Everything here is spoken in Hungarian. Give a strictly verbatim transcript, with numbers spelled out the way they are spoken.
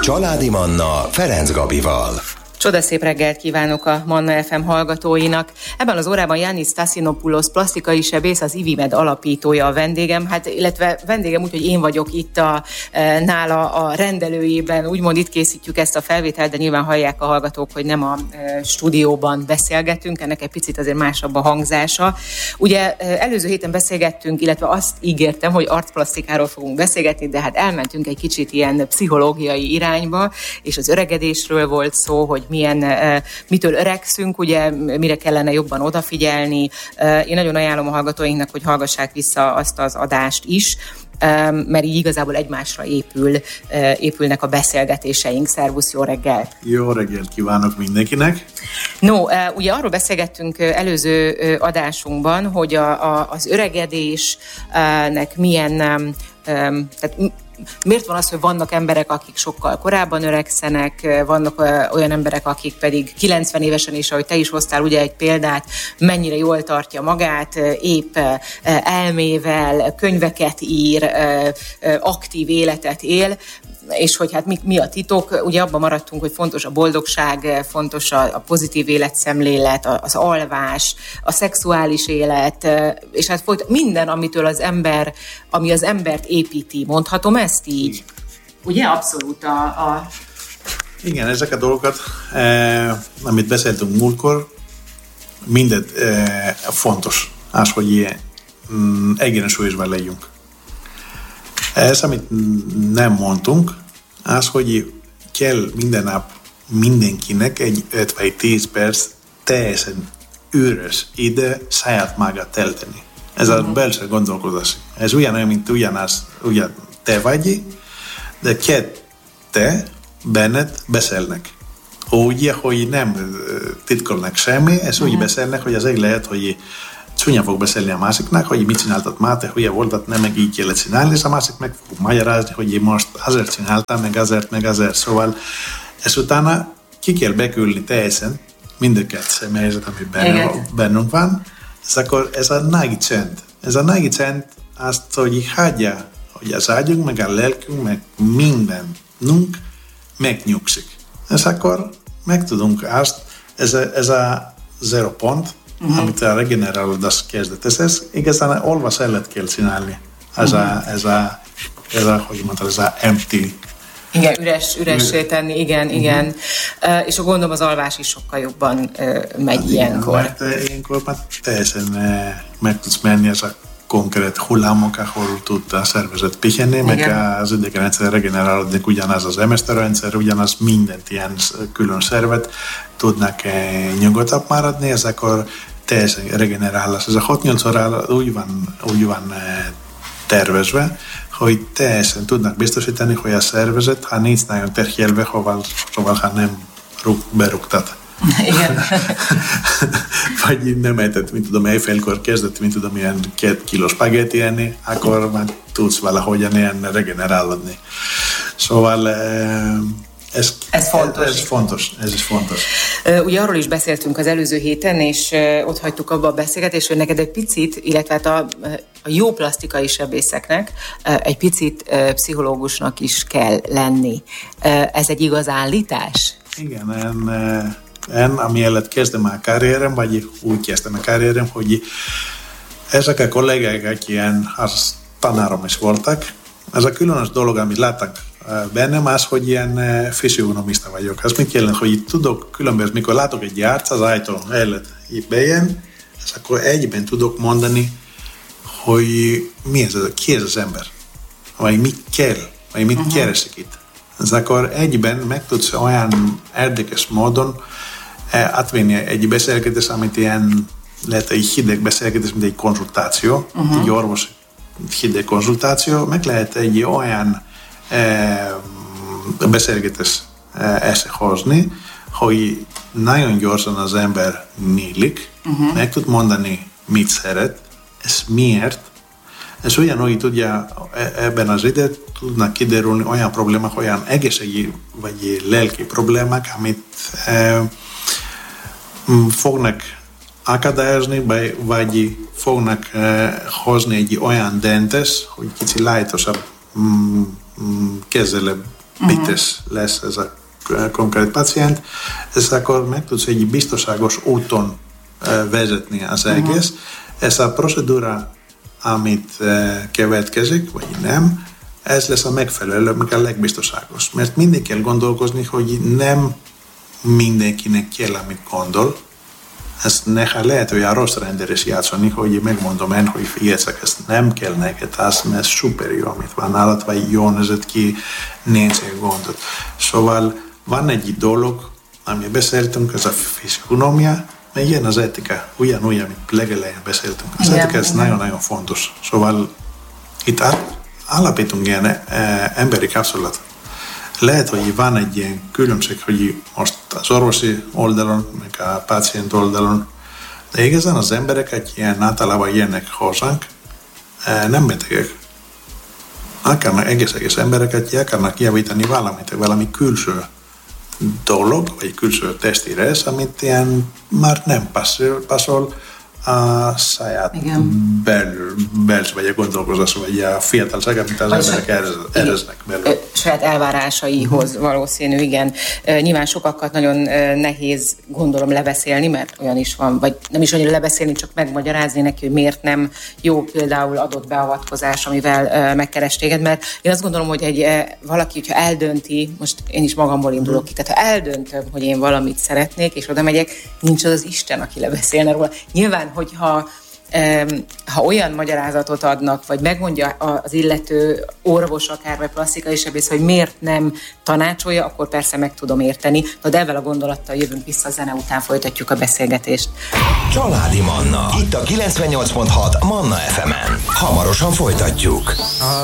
Családi Manna Ferenc Gabival. Csodaszép reggelt kívánok a Manna ef em hallgatóinak. Ebben az órában Yannis Stassinopoulos, plastikai sebész, az IVIMED alapítója a vendégem, hát illetve vendégem úgy, hogy én vagyok itt a, nála a rendelőjében, úgymond itt készítjük ezt a felvételt, de nyilván hallják a hallgatók, hogy nem a stúdióban beszélgetünk, ennek egy picit azért másabb a hangzása. Ugye előző héten beszélgettünk, illetve azt ígértem, hogy arcplasztikáról fogunk beszélgetni, de hát elmentünk egy kicsit ilyen pszichológiai irányba, és az öregedésről volt szó, hogy milyen, uh, mitől öregszünk, ugye, mire kellene jobban odafigyelni. Uh, én nagyon ajánlom a hallgatóinknak, hogy hallgassák vissza azt az adást is, um, mert így igazából egymásra épül, uh, épülnek a beszélgetéseink. Szervusz, jó reggelt! Jó reggelt kívánok mindenkinek! No, uh, ugye arról beszélgettünk uh, előző uh, adásunkban, hogy a, a, az öregedésnek milyen... Um, um, tehát miért van az, hogy vannak emberek, akik sokkal korábban öregszenek, vannak olyan emberek, akik pedig kilencven évesen is, ahogy te is hoztál ugye egy példát, mennyire jól tartja magát, épp elmével, könyveket ír, aktív életet él, és hogy hát mi, mi a titok, ugye abban maradtunk, hogy fontos a boldogság, fontos a, a pozitív életszemlélet, az alvás, a szexuális élet, és hát folyt, minden, amitől az ember, ami az embert építi, mondhatom ezt így? Ugye abszolút a... a... Igen, ezek a dolgokat, eh, amit beszéltünk múltkor, mindent eh, fontos, az, hogy ilyen mm, egyensúlyban legyünk. Ez, amit nem mondtunk, az, hogy kell minden nap mindenkinek egy öt vagy tíz perc teljesen üres ide saját magát telteni. Ez uh-huh. a belső gondolkodás. Ez ugyanolyan, mint ugyanaz, ugyan te vagy, de kettő benned beszélnek. Úgy, hogy nem titkolnak semmi, ez uh-huh. úgy beszélnek, hogy az egy lehet, hogy csúnya fog beszélni a másiknak, hogy mit csináltat már, te hülye voltat, nem meg így kellett csinálni, és a másik meg fog magyarázni, hogy én most azért csináltam, meg azért, meg azért. Szóval ezt utána ki kell bekülni teljesen mindeket személyzet, ami bennünk, bennünk van, és akkor ez a nagy csend. Ez a nagy csend azt, hogy hagyja, hogy az agyunk, meg a lelkünk, meg mindenünk megnyugszik. És akkor megtudunk azt, ez a, ez a zero pont, Uh-huh. amit a regenerálódás kezdett. Ez, ez igazán olvas ellet kell csinálni. Ez, uh-huh. a, ez, a, ez a, hogy mondtad, ez a empty. Igen, üres, üressé tenni, igen, uh-huh. igen. Uh, és a gondolom az alvás is sokkal jobban uh, megy hát ilyenkor. Igen, mert ilyenkor már teljesen uh, meg tudsz menni ez a konkrét hullámok, ahol tud a szervezet pihenni, meg az idegenrendszer regenerálódni, ugyanaz az emésztőrendszer, ugyanaz mindent ilyen külön szervet tudnak nyugodtabb maradni, ez akkor teljesen regenerálás. Ez a hat-nyolc óra úgy van, úgy van tervezve, hogy teljesen tudnak biztosítani, hogy a szervezet, ha nincs nagyon terhelve, hová, szóval ha nem rúg, berúgtat. Igen. Vagy nem etett, mint tudom, éjfélkor kezdett, mint tudom, ilyen két kiló spagetti enni, akkor már tudsz valahogyan ilyen regenerálódni. Szóval ez, ez fontos. Ez fontos, ez is fontos. Ugye arról is beszéltünk az előző héten, és ott hagytuk abba a beszélgetést, hogy neked egy picit, illetve hát a, a jó plastikai sebészeknek egy picit pszichológusnak is kell lenni. Ez egy igaz állítás? Igen, én, én amiellett kezdem a karrierem, vagy úgy kezdtem a karrierem, hogy ezek a kollégák, akik ilyen tanárom is voltak, ez a különös dolog, amit láttak bennem, az, hogy ilyen fizionomista vagyok. Az mit jelent, hogy tudok különböző, mikor látok egy arc az ajtó előtt itt bejön, és akkor egyben tudok mondani, hogy mi ez, ki ez az ember, vagy mit kell, vagy mit uh-huh. keresik itt. Ez akkor egyben meg tudsz olyan érdekes módon átvenni egy beszélgetés, amit ilyen lehet egy hideg beszélgetés, mint egy konzultáció, uh-huh. egy orvos hideg konzultáció, meg lehet egy olyan e, beszélgetés e, összehozni, hogy nagyon gyorsan az ember nyílik, uh-huh. meg tud mondani, mit szeret, ez miért, és ugyanúgy tudja ebben az időt tudnak kiderülni olyan problémák, olyan egészségi vagy lelki problémák, amit e, fognak akadályozni, vagy fognak e, hozni egy olyan döntés, hogy kicsit lájtosabb, mm, kezelőbb mit tesz, lesz ez a konkrét pacient, ez akkor meg tudsz egy biztonságos úton vezetni az egész. Uh-huh. Ez a procedúra, amit következik, vagy nem, ez lesz a megfelelő, meg a legbiztonságos. Mert mindig kell gondolkozni, hogy nem mindenkinek kell, amit gondol. Ez néha lehet olyan rossz rendelés játszani, hogy megmondom én, hogy figyelszek, ezt nem kell neked, az, mert szuper jó, amit van nálad, vagy jól nézett ki, nincs egy gondot. Szóval van egy dolog, amit beszéltünk, ez a fizionomia, meg ilyen az etika, ugyanúgy, amit legelején beszéltünk. Az igen, etika ez igen. nagyon-nagyon fontos. Szóval itt alapítunk ilyen e, emberi kapcsolatot. Lehet, hogy van egy ilyen különbség, hogy most az orvosi oldalon, meg a pácient oldalon, de igazán az emberek, egy ilyen általában jönnek hozzánk, nem betegek. Akarnak egész-egész embereket, akarnak javítani valamit, valami külső dolog, vagy külső testi rész, amit ilyen már nem passzol a saját belül, belül, vagy a gondolkozás, vagy a fiatalság, amit az vagy emberek ereznek belül. Saját elvárásaihoz uh-huh. valószínű, igen. Nyilván sokakat nagyon nehéz, gondolom, lebeszélni, mert olyan is van, vagy nem is annyira lebeszélni, csak megmagyarázni neki, hogy miért nem jó például adott beavatkozás, amivel megkeres téged, mert én azt gondolom, hogy egy valaki, hogyha eldönti, most én is magamból indulok uh-huh. ki, tehát ha eldöntöm, hogy én valamit szeretnék, és oda megyek, nincs az az Isten, aki lebeszélne róla. Nyilván, hogyha ha olyan magyarázatot adnak, vagy megmondja az illető orvos akár, vagy plastikai sebész, hogy miért nem tanácsolja, akkor persze meg tudom érteni. De ezzel a gondolattal jövünk vissza, a zene után folytatjuk a beszélgetést. Családi Manna. Itt a kilencvennyolc pont hat Manna ef emen. Hamarosan folytatjuk.